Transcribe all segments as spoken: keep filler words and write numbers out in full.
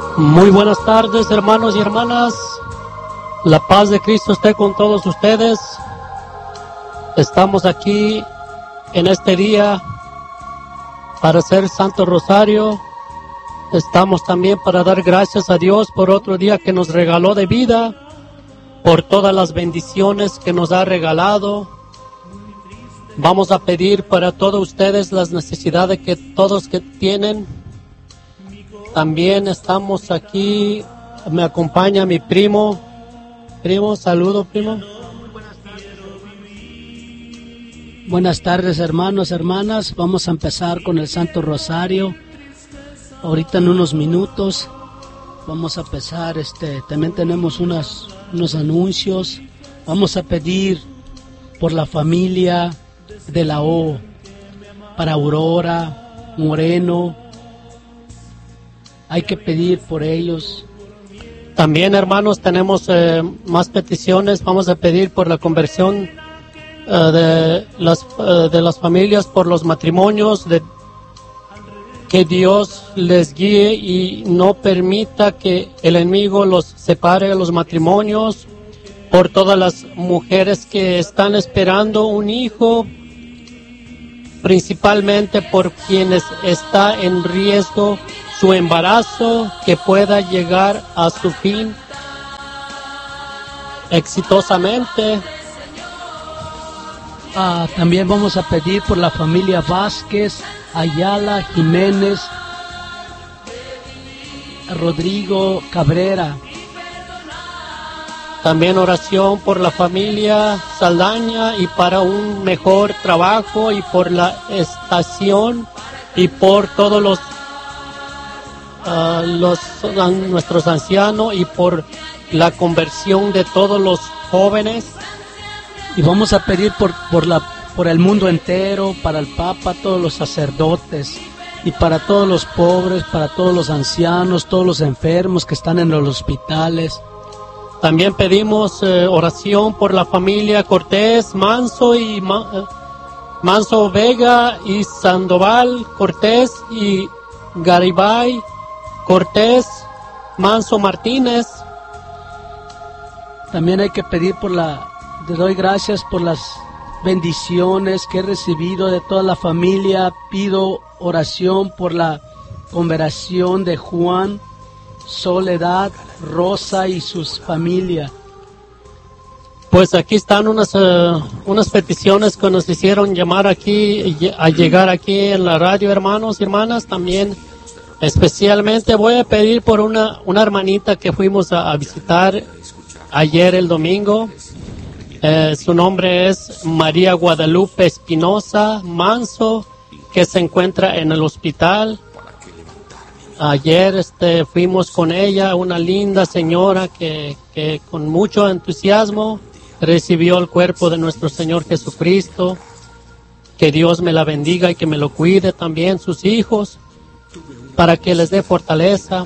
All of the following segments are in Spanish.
Muy buenas tardes, hermanos y hermanas. La paz de Cristo esté con todos ustedes. Estamos aquí en este día para hacer Santo Rosario. Estamos también para dar gracias a Dios por otro día que nos regaló de vida, por todas las bendiciones que nos ha regalado. Vamos a pedir para todos ustedes las necesidades que todos que tienen. También estamos aquí, me acompaña mi primo. Primo, saludo, primo. Buenas tardes, hermanos, hermanas. Vamos a empezar con el Santo Rosario. Ahorita en unos minutos vamos a empezar. Este, también tenemos unas, unos anuncios. Vamos a pedir por la familia de la O, para Aurora, Moreno. Hay que pedir por ellos. También, hermanos, tenemos eh, más peticiones. Vamos a pedir por la conversión uh, de, las, uh, de las familias, por los matrimonios, de que Dios les guíe y no permita que el enemigo los separe de los matrimonios, por todas las mujeres que están esperando un hijo, principalmente por quienes está en riesgo su embarazo, que pueda llegar a su fin exitosamente. Ah, también vamos a pedir por la familia Vázquez, Ayala, Jiménez, Rodrigo, Cabrera. También oración por la familia Saldaña y para un mejor trabajo, y por la estación y por todos los Uh, los uh, nuestros ancianos, y por la conversión de todos los jóvenes. Y vamos a pedir por por la por el mundo entero, para el Papa, todos los sacerdotes, y para todos los pobres, para todos los ancianos, todos los enfermos que están en los hospitales. También pedimos eh, oración por la familia Cortés, Manso y Ma, Manso Vega y Sandoval Cortés, y Garibay Cortés, Manso Martínez. También hay que pedir por la, te doy gracias por las bendiciones que he recibido de toda la familia. Pido oración por la conversión de Juan, Soledad, Rosa y sus familias. Pues aquí están unas, uh, unas peticiones que nos hicieron llamar aquí, a llegar aquí en la radio, hermanos y hermanas. También especialmente voy a pedir por una, una hermanita que fuimos a, a visitar ayer el domingo. Eh, su nombre es María Guadalupe Espinosa Manso, que se encuentra en el hospital. Ayer este, fuimos con ella, una linda señora que, que con mucho entusiasmo recibió el cuerpo de nuestro Señor Jesucristo. Que Dios me la bendiga y que me lo cuide también, sus hijos, para que les dé fortaleza.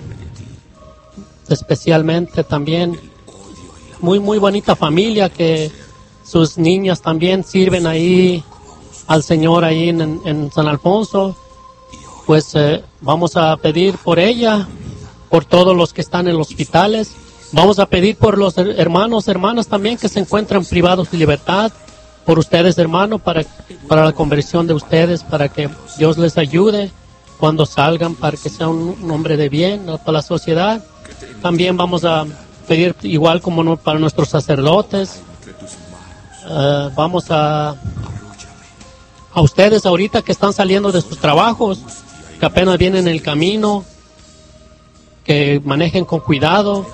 Especialmente también muy muy bonita familia, que sus niñas también sirven ahí al Señor ahí en, en San Alfonso. Pues eh, vamos a pedir por ella, por todos los que están en los hospitales. Vamos a pedir por los hermanos, hermanas también que se encuentran privados de libertad, por ustedes, hermanos, para, para la conversión de ustedes, para que Dios les ayude cuando salgan, para que sea un, un hombre de bien, ¿no?, para la sociedad. También vamos a pedir, igual como no, para nuestros sacerdotes. Uh, vamos a a ustedes ahorita que están saliendo de sus trabajos, que apenas vienen en el camino, que manejen con cuidado,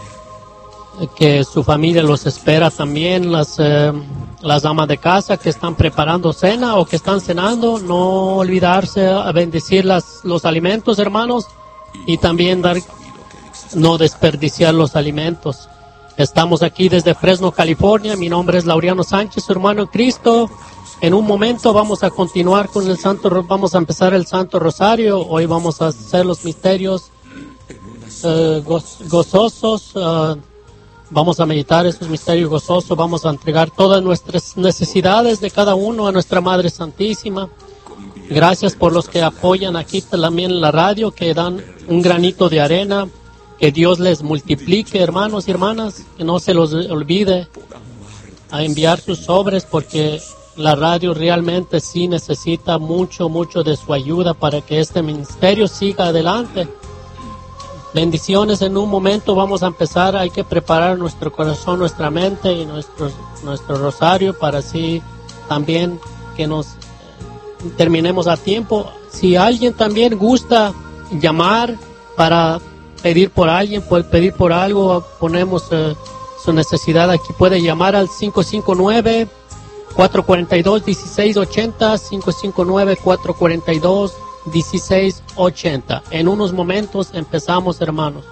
que su familia los espera también, las eh, las amas de casa que están preparando cena o que están cenando, no olvidarse a bendecir las, los alimentos, hermanos, y también dar, no desperdiciar los alimentos. Estamos aquí desde Fresno, California. Mi nombre es Laureano Sánchez, su hermano en Cristo. En un momento vamos a continuar con el Santo, vamos a empezar el Santo Rosario. Hoy vamos a hacer los misterios uh, goz, gozosos. Uh, Vamos a meditar esos misterios gozosos, vamos a entregar todas nuestras necesidades de cada uno a nuestra Madre Santísima. Gracias por los que apoyan aquí también en la radio, que dan un granito de arena Que Dios les multiplique, hermanos y hermanas, que no se los olvide a enviar sus sobres, porque la radio realmente sí necesita mucho, mucho de su ayuda para que este ministerio siga adelante. Bendiciones. En un momento vamos a empezar. Hay que preparar nuestro corazón, nuestra mente y nuestro, nuestro rosario para así también que nos terminemos a tiempo. Si alguien también gusta llamar para pedir por alguien, puede pedir por algo, ponemos uh, su necesidad aquí, puede llamar al cinco cinco nueve, cuatro cuatro dos, uno seis ocho cero, cinco cinco nueve, cuatro cuatro dos, uno seis ocho cero. En unos momentos empezamos, hermanos.